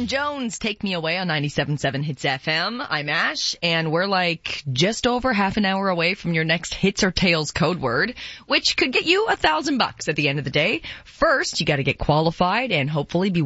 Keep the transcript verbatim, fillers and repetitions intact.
Tom Jones, Take Me Away on ninety-seven point seven Hits F M. I'm Ash, and we're like just over half an hour away from your next Hits or Tails code word, which could get you a thousand bucks at the end of the day. First, you gotta get qualified and hopefully be